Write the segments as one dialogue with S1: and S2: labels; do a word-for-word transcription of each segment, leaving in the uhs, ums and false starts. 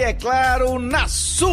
S1: é claro, na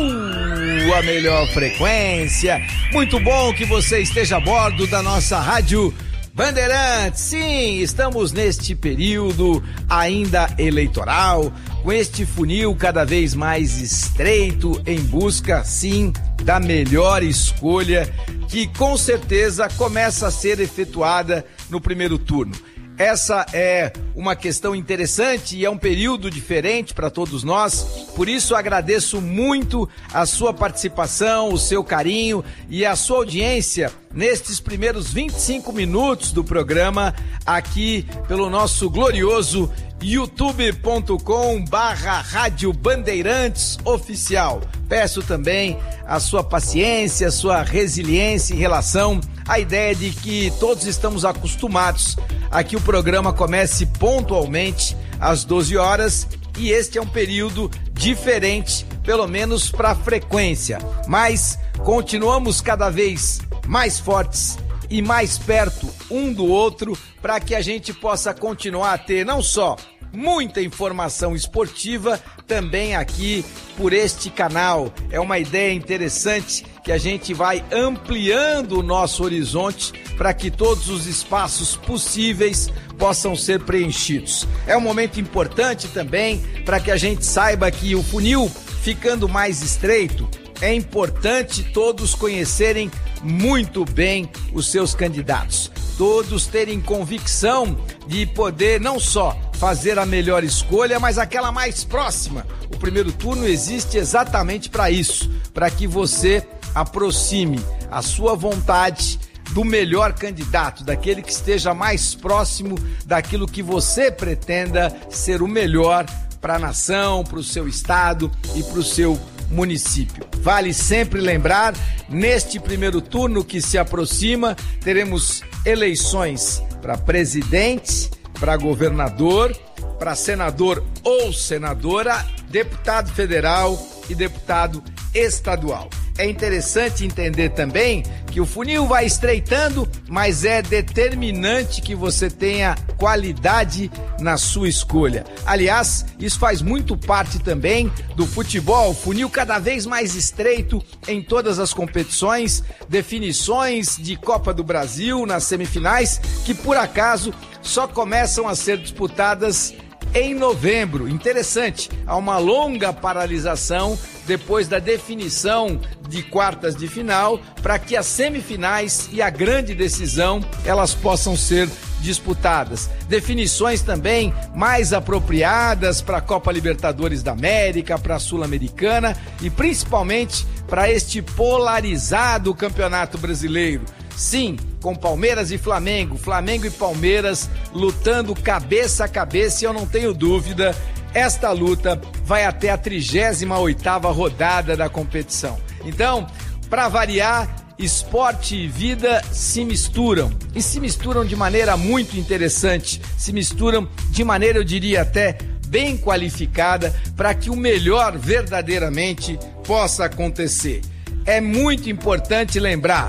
S1: sua melhor frequência. Muito bom que você esteja a bordo da nossa rádio Bandeirantes. Sim, estamos neste período ainda eleitoral, com este funil cada vez mais estreito, em busca, sim, da melhor escolha, que com certeza começa a ser efetuada no primeiro turno. Essa é uma questão interessante e é um período diferente para todos nós, por isso agradeço muito a sua participação, o seu carinho e a sua audiência nestes primeiros vinte e cinco minutos do programa aqui pelo nosso glorioso youtube ponto com barra Rádio Bandeirantes Oficial. Peço também a sua paciência, a sua resiliência em relação à ideia de que todos estamos acostumados a que o programa comece pontualmente às doze horas e este é um período diferente, pelo menos para a frequência, mas continuamos cada vez mais fortes e mais perto um do outro para que a gente possa continuar a ter não só muita informação esportiva também aqui por este canal. É uma ideia interessante que a gente vai ampliando o nosso horizonte para que todos os espaços possíveis possam ser preenchidos. É um momento importante também para que a gente saiba que o funil ficando mais estreito, é importante todos conhecerem muito bem os seus candidatos, todos terem convicção de poder não só fazer a melhor escolha, mas aquela mais próxima. O primeiro turno existe exatamente para isso, para que você aproxime a sua vontade do melhor candidato, daquele que esteja mais próximo daquilo que você pretenda ser o melhor para a nação, para o seu estado e para o seu município. Vale sempre lembrar, neste primeiro turno que se aproxima, teremos eleições para presidente, para governador, para senador ou senadora, deputado federal e deputado estadual. É interessante entender também que o funil vai estreitando, mas é determinante que você tenha qualidade na sua escolha. Aliás, isso faz muito parte também do futebol, funil cada vez mais estreito em todas as competições, definições de Copa do Brasil nas semifinais, que por acaso só começam a ser disputadas em novembro. Interessante, há uma longa paralisação depois da definição de quartas de final para que as semifinais e a grande decisão elas possam ser disputadas. Definições também mais apropriadas para a Copa Libertadores da América, para a Sul-Americana e principalmente para este polarizado Campeonato Brasileiro. Sim, com Palmeiras e Flamengo, Flamengo e Palmeiras lutando cabeça a cabeça e eu não tenho dúvida, esta luta vai até a trigésima oitava rodada da competição. Então, para variar, esporte e vida se misturam e se misturam de maneira muito interessante, se misturam de maneira, eu diria até, bem qualificada para que o melhor verdadeiramente possa acontecer. É muito importante lembrar,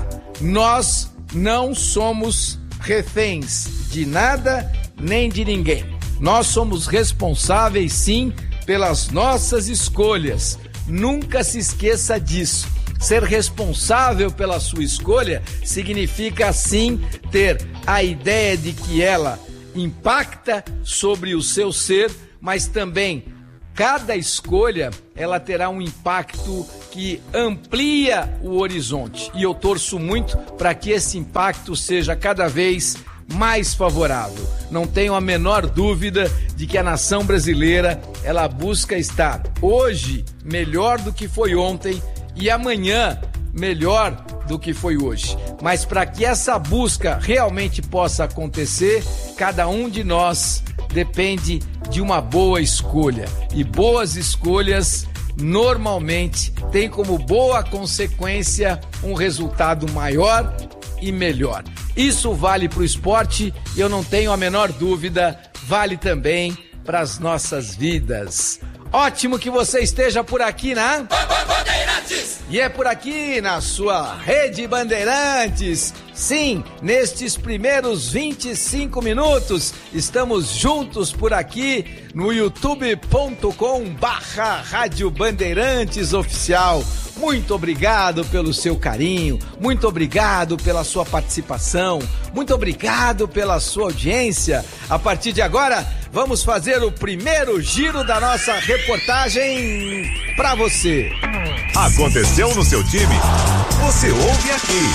S1: nós não somos reféns de nada nem de ninguém. Nós somos responsáveis, sim, pelas nossas escolhas. Nunca se esqueça disso. Ser responsável pela sua escolha significa, sim, ter a ideia de que ela impacta sobre o seu ser, mas também cada escolha ela terá um impacto que amplia o horizonte. E eu torço muito para que esse impacto seja cada vez mais favorável. Não tenho a menor dúvida de que a nação brasileira ela busca estar hoje melhor do que foi ontem e amanhã melhor do que foi hoje. Mas para que essa busca realmente possa acontecer, cada um de nós depende de uma boa escolha. E boas escolhas normalmente têm como boa consequência um resultado maior e melhor. Isso vale para o esporte e eu não tenho a menor dúvida, vale também para as nossas vidas. Ótimo que você esteja por aqui, né? Bandeirantes! E é por aqui, na sua Rede Bandeirantes. Sim, nestes primeiros vinte e cinco minutos, estamos juntos por aqui no youtube ponto com barra Rádio Bandeirantes Oficial. Muito obrigado pelo seu carinho, muito obrigado pela sua participação, muito obrigado pela sua audiência. A partir de agora, vamos fazer o primeiro giro da nossa reportagem para você.
S2: Aconteceu no seu time? Você ouve aqui.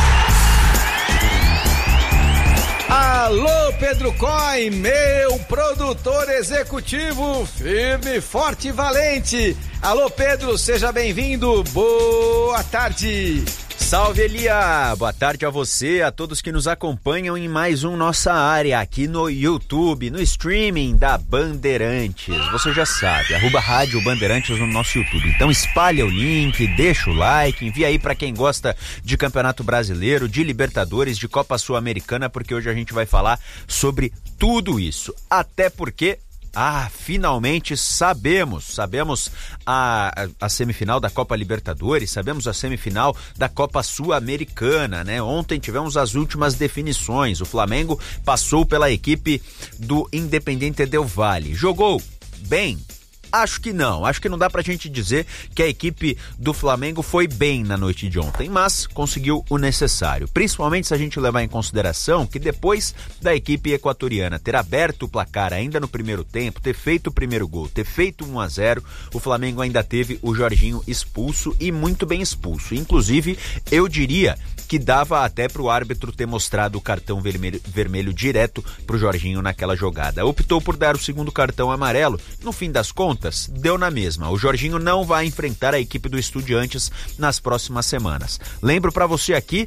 S1: Alô, Pedro Coy, meu produtor executivo, firme, forte e valente. Alô, Pedro, seja bem-vindo, boa tarde.
S3: Salve, Elia! Boa tarde a você, a todos que nos acompanham em mais um Nossa Área, aqui no YouTube, no streaming da Bandeirantes. Você já sabe, arroba Rádio Bandeirantes no nosso YouTube. Então espalha o link, deixa o like, envia aí pra quem gosta de Campeonato Brasileiro, de Libertadores, de Copa Sul-Americana, porque hoje a gente vai falar sobre tudo isso. Até porque... Ah, finalmente sabemos, sabemos a, a, a semifinal da Copa Libertadores, sabemos a semifinal da Copa Sul-Americana, né? Ontem tivemos as últimas definições, o Flamengo passou pela equipe do Independiente del Valle, jogou bem? Acho que não, acho que não dá pra gente dizer que a equipe do Flamengo foi bem na noite de ontem, mas conseguiu o necessário, principalmente se a gente levar em consideração que depois da equipe equatoriana ter aberto o placar ainda no primeiro tempo, ter feito o primeiro gol, ter feito um a zero, o Flamengo ainda teve o Jorginho expulso e muito bem expulso, inclusive eu diria que dava até pro árbitro ter mostrado o cartão vermelho, vermelho direto pro Jorginho naquela jogada. Optou por dar o segundo cartão amarelo, no fim das contas, deu na mesma. O Jorginho não vai enfrentar a equipe do Estudiantes nas próximas semanas. Lembro pra você aqui,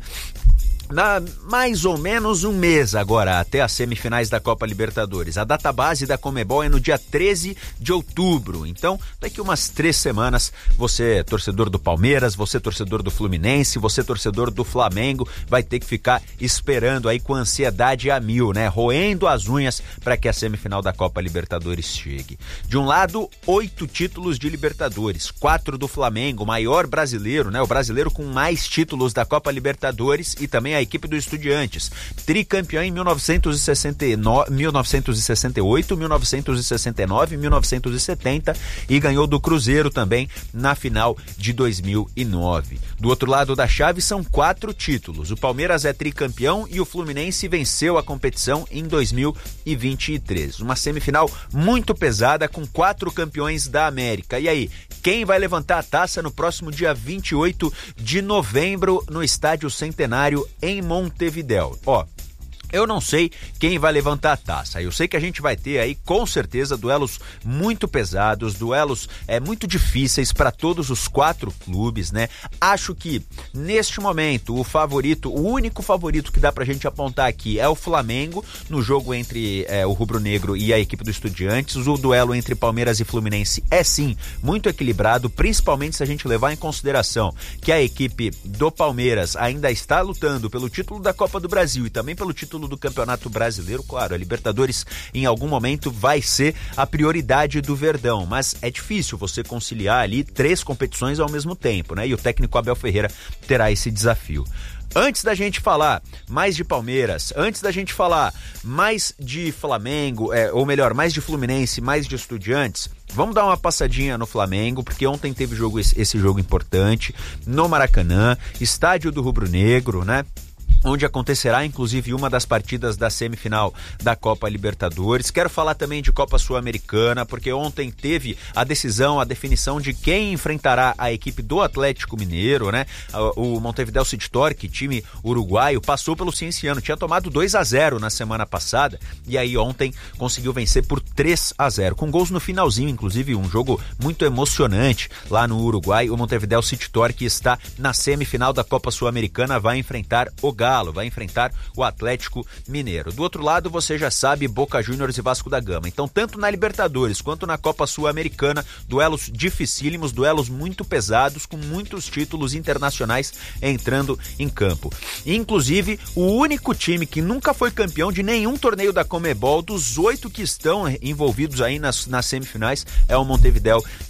S3: na mais ou menos um mês agora, até as semifinais da Copa Libertadores. A data base da Conmebol é no dia treze de outubro, então daqui umas três semanas, você torcedor do Palmeiras, você torcedor do Fluminense, você torcedor do Flamengo, vai ter que ficar esperando aí com ansiedade a mil, né? Roendo as unhas para que a semifinal da Copa Libertadores chegue. De um lado, oito títulos de Libertadores, quatro do Flamengo, o maior brasileiro, né? O brasileiro com mais títulos da Copa Libertadores, e também a equipe do Estudiantes, tricampeã em mil novecentos e sessenta e nove, mil novecentos e sessenta e oito, mil novecentos e sessenta e nove, mil novecentos e setenta e ganhou do Cruzeiro também na final de dois mil e nove. Do outro lado da chave são quatro títulos. O Palmeiras é tricampeão e o Fluminense venceu a competição em dois mil e vinte e três. Uma semifinal muito pesada com quatro campeões da América. E aí, quem vai levantar a taça no próximo dia vinte e oito de novembro no Estádio Centenário em Montevidéu? Ó, eu não sei quem vai levantar a taça. Eu sei que a gente vai ter aí, com certeza, duelos muito pesados, duelos é, muito difíceis para todos os quatro clubes, né? Acho que, neste momento, o favorito, o único favorito que dá pra gente apontar aqui é o Flamengo, no jogo entre é, o Rubro Negro e a equipe do Estudiantes. O duelo entre Palmeiras e Fluminense é, sim, muito equilibrado, principalmente se a gente levar em consideração que a equipe do Palmeiras ainda está lutando pelo título da Copa do Brasil e também pelo título do Campeonato Brasileiro. Claro, a Libertadores em algum momento vai ser a prioridade do Verdão, mas é difícil você conciliar ali três competições ao mesmo tempo, né? E o técnico Abel Ferreira terá esse desafio. Antes da gente falar mais de Palmeiras, antes da gente falar mais de Flamengo, é, ou melhor, mais de Fluminense, mais de Estudiantes, vamos dar uma passadinha no Flamengo, porque ontem teve jogo, esse jogo importante no Maracanã, estádio do Rubro Negro, né? Onde acontecerá, inclusive, uma das partidas da semifinal da Copa Libertadores. Quero falar também de Copa Sul-Americana, porque ontem teve a decisão, a definição de quem enfrentará a equipe do Atlético Mineiro, né? O Montevideo City Torque, time uruguaio, passou pelo Cienciano, tinha tomado dois a zero na semana passada, e aí ontem conseguiu vencer por três a zero, com gols no finalzinho, inclusive um jogo muito emocionante lá no Uruguai. O Montevideo City Torque está na semifinal da Copa Sul-Americana, vai enfrentar o Galo, vai enfrentar o Atlético Mineiro. Do outro lado, você já sabe, Boca Juniors e Vasco da Gama. Então, tanto na Libertadores quanto na Copa Sul-Americana, duelos dificílimos, duelos muito pesados, com muitos títulos internacionais entrando em campo. Inclusive, o único time que nunca foi campeão de nenhum torneio da Conmebol, dos oito que estão envolvidos aí nas, nas semifinais, é o Montevideo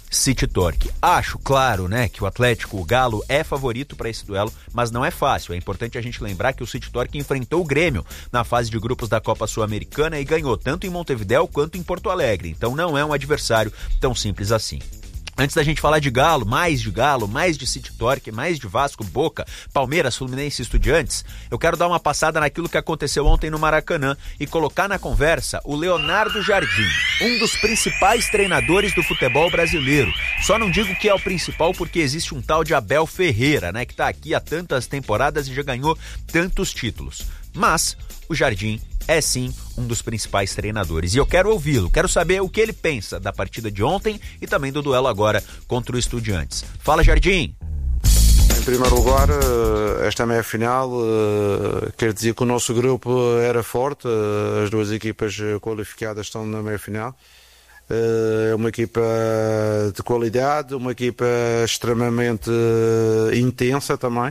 S3: City Torque. Acho, claro, né, que o Atlético, o Galo, é favorito para esse duelo, mas não é fácil. É importante a gente lembrar que o City Torque enfrentou o Grêmio na fase de grupos da Copa Sul-Americana e ganhou tanto em Montevidéu quanto em Porto Alegre. Então não é um adversário tão simples assim. Antes da gente falar de Galo, mais de Galo, mais de City Torque, mais de Vasco, Boca, Palmeiras, Fluminense e Estudiantes, eu quero dar uma passada naquilo que aconteceu ontem no Maracanã e colocar na conversa o Leonardo Jardim, um dos principais treinadores do futebol brasileiro. Só não digo que é o principal porque existe um tal de Abel Ferreira, né, que tá aqui há tantas temporadas e já ganhou tantos títulos. Mas o Jardim é sim um dos principais treinadores e eu quero ouvi-lo, quero saber o que ele pensa da partida de ontem e também do duelo agora contra o Estudiantes. Fala, Jardim!
S4: Em primeiro lugar, esta meia-final quer dizer que o nosso grupo era forte, as duas equipas qualificadas estão na meia-final. É uma equipa de qualidade, uma equipa extremamente intensa também,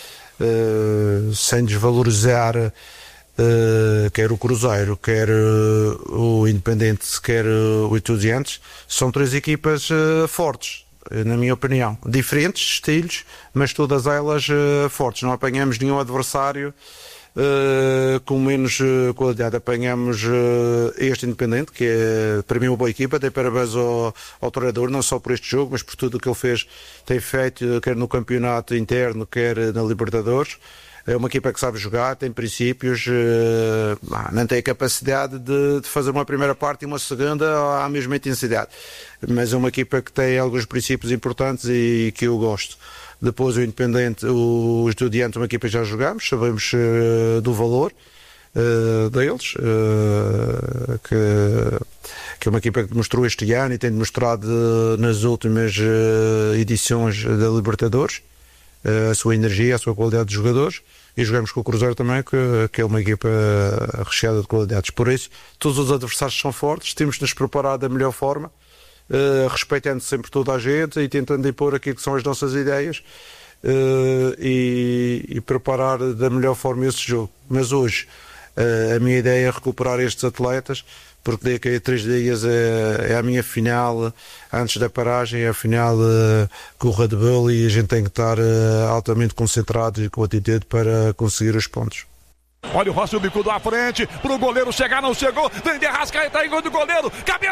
S4: sem desvalorizar Uh, quer o Cruzeiro, quer uh, o Independente, quer uh, o Estudiantes. São três equipas uh, fortes, uh, na minha opinião, diferentes estilos, mas todas elas uh, fortes. Não apanhamos nenhum adversário uh, com menos uh, qualidade. Apanhamos uh, este Independente, que é para mim uma boa equipa. Dei parabéns ao, ao treinador, não só por este jogo, mas por tudo o que ele fez, tem feito, quer no campeonato interno, quer na Libertadores. É uma equipa que sabe jogar, tem princípios, não tem a capacidade de, de fazer uma primeira parte e uma segunda à mesma intensidade. Mas é uma equipa que tem alguns princípios importantes e que eu gosto. Depois o Independente, o Estudiante, uma equipa que já jogamos, sabemos uh, do valor uh, deles, uh, que, que é uma equipa que demonstrou este ano e tem demonstrado uh, nas últimas uh, edições da Libertadores a sua energia, a sua qualidade de jogadores, e jogamos com o Cruzeiro também, que, que é uma equipa recheada de qualidades. Por isso, todos os adversários são fortes, temos de nos preparar da melhor forma, uh, respeitando sempre toda a gente e tentando impor aquilo que são as nossas ideias uh, e, e preparar da melhor forma esse jogo. Mas hoje, uh, a minha ideia é recuperar estes atletas, porque daqui a três dias é, é a minha final, antes da paragem, é a final uh, com o Red Bull e a gente tem que estar uh, altamente concentrado e com atitude para conseguir os pontos.
S5: Olha o Rossi, o bicudo à frente, pro goleiro chegar, não chegou, vem de Arrascaeta, em gol do goleiro, cabeça!